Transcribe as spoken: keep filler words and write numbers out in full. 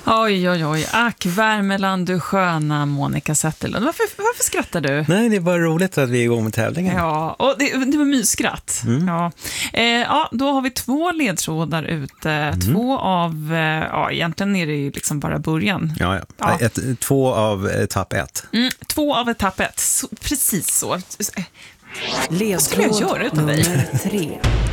Oj, oj, oj. Ack, Värmeland, du sköna Monica Zetterlund. Varför, varför skrattar du? Nej, det är bara roligt att vi är igång med tävlingen. Ja, och det, det var mysskratt. Mm. Ja. Eh, ja, då har vi två ledtrådar ute. Mm. Två av, eh, ja, egentligen är det ju liksom bara början. Ja, ja. Ja. Ett, två av etapp ett. Mm, två av etapp ett. Så, precis så. Ledtråd Vad skulle jag göra utan dig? nummer tre.